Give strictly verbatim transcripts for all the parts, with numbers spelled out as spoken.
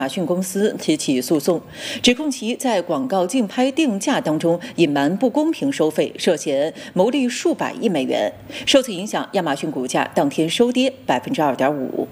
亚马逊公司提起诉讼，指控其在广告竞拍定价当中隐瞒不公平收费，涉嫌牟利数百亿美元。受此影响，亚马逊股价当天收跌百分之二点五。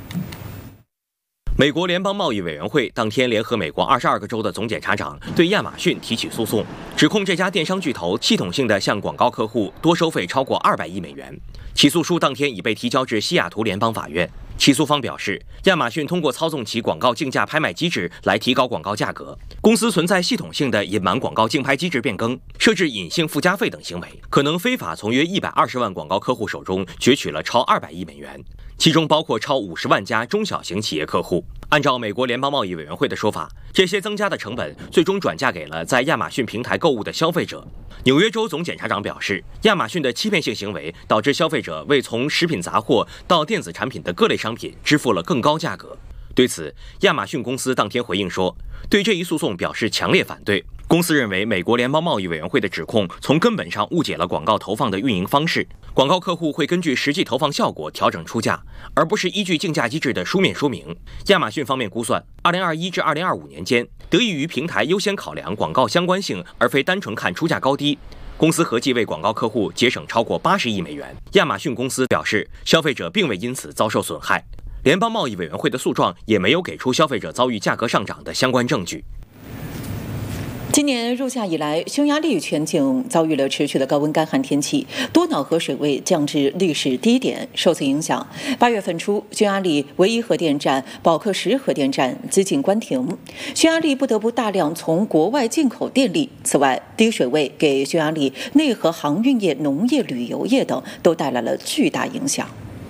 美国联邦贸易委员会当天联合美国二十二个州的总检察长对亚马逊提起诉讼，指控这家电商巨头系统性的向广告客户多收费超过二百亿美元。起诉书当天已被提交至西雅图联邦法院。起诉方表示，亚马逊通过操纵其广告竞价拍卖机制来提高广告价格，公司存在系统性的隐瞒广告竞拍机制变更、设置隐性附加费等行为，可能非法从约一百二十万广告客户手中攫取了超二百亿美元，其中包括超五十万家中小型企业客户。按照美国联邦贸易委员会的说法，这些增加的成本最终转嫁给了在亚马逊平台购物的消费者。纽约州总检察长表示，亚马逊的欺骗性行为导致消费者为从食品杂货到电子产品的各类商品支付了更高价格。对此，亚马逊公司当天回应说，对这一诉讼表示强烈反对。公司认为美国联邦贸易委员会的指控从根本上误解了广告投放的运营方式，广告客户会根据实际投放效果调整出价，而不是依据竞价机制的书面说明。亚马逊方面估算，二零二一至二零二五年间，得益于平台优先考量广告相关性，而非单纯看出价高低，公司合计为广告客户节省超过八十亿美元。亚马逊公司表示，消费者并未因此遭受损害。联邦贸易委员会的诉状也没有给出消费者遭遇价格上涨的相关证据。 今年入夏以来，匈牙利全境遭遇了持续的高温干旱天气，多瑙河水位降至历史低点。受此影响，八月份初，匈牙利唯一核电站保克什核电站几近关停，匈牙利不得不大量从国外进口电力。此外，低水位给匈牙利内河航运业、农业、旅游业等都带来了巨大影响。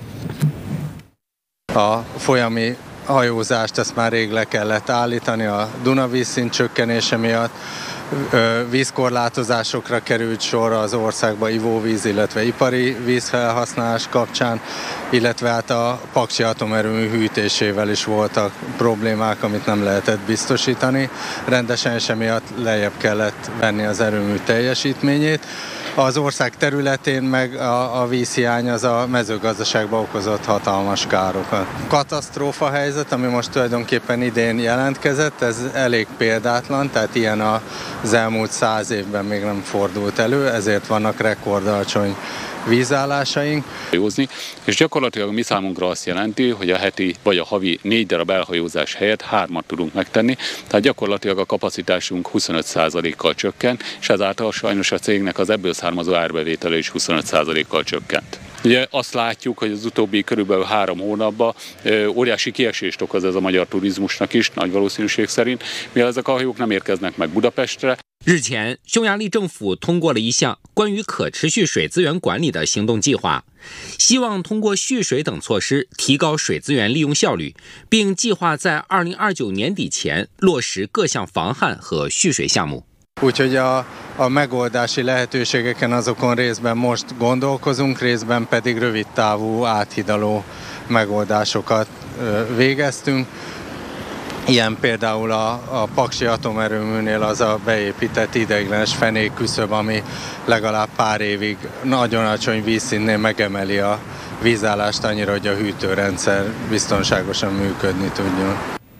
A folyami hajózást ezt már rég le kellett állítani a Duna vízszint csökkenése miatt. Vízkorlátozásokra került sor az országba ivóvíz, illetve ipari vízfelhasználás kapcsán, illetve hát a Paksi atomerőmű hűtésével is voltak problémák, amit nem lehetett biztosítani. Rendesen és emiatt lejjebb kellett venni az erőmű teljesítményét. Az ország területén meg a, a vízhiány az a mezőgazdaságba okozott hatalmas károkat. Katasztrófa helyzet, ami most tulajdonképpen idén jelentkezett, ez elég példátlan, tehát ilyen az elmúlt száz évben még nem fordult elő, ezért vannak rekordalacsony vízállásaink. Hajózni, és gyakorlatilag mi számunkra azt jelenti, hogy a heti vagy a havi négy darab elhajózás helyett hármat tudunk megtenni, tehát gyakorlatilag a kapacitásunk huszonöt százalékkal csökken, és ezáltal sajnos a cégnek az ebből származó árbevétele is huszonöt százalékkal csökkent. Ugye azt látjuk, hogy az utóbbi körülbelül három hónapban ö, óriási kiesést okoz ez a magyar turizmusnak is, nagy valószínűség szerint, mivel ezek a hajók nem érkeznek meg Budapestre. 日前，匈牙利政府通过了一项关于可持续水资源管理的行动计划，希望通过蓄水等措施提高水资源利用效率，并计划在二零二九年底前落实各项防旱和蓄水项目。 Úgyhogy a, a megoldási lehetőségeken azokon részben most gondolkozunk, részben pedig rövidtávú áthidaló megoldásokat végeztünk. Ilyen például a, a Paksi atomerőműnél az a beépített ideiglenes fenékküszöb, ami legalább pár évig nagyon alacsony vízszintnél megemeli a vízállást annyira, hogy a hűtőrendszer biztonságosan működni tudjon.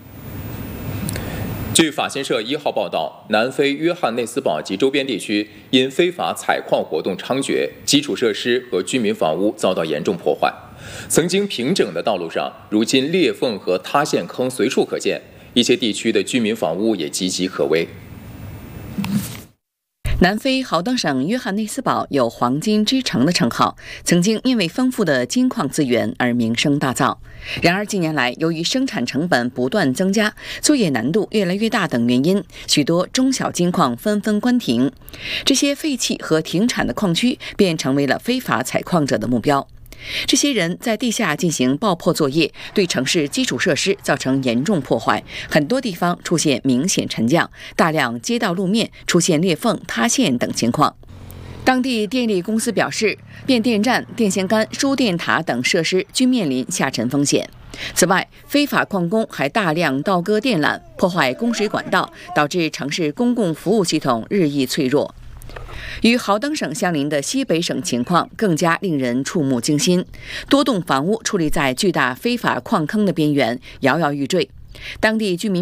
据法新社一号报道，南非约翰内斯堡及周边地区因非法采矿活动猖獗，基础设施和居民房屋遭到严重破坏。曾经平整的道路上，如今裂缝和塌陷坑随处可见，一些地区的居民房屋也岌岌可危。 南非豪登省约翰内斯堡有黄金之城的称号，曾经因为丰富的金矿资源而名声大噪。然而近年来，由于生产成本不断增加，作业难度越来越大等原因，许多中小金矿纷纷关停，这些废弃和停产的矿区便成为了非法采矿者的目标。这些人在地下进行爆破作业，对城市基础设施造成严重破坏，很多地方出现明显沉降，大量街道路面出现裂缝、塌陷等情况。当地电力公司表示，变电站、电线杆、输电塔等设施均面临下沉风险。此外，非法矿工还大量倒割电缆，破坏供水管道，导致城市公共服务系统日益脆弱。与豪登省相邻的西北省情况更加令人触目惊心，多栋房屋矗立在巨大非法矿坑的边缘，摇摇欲坠。当地居民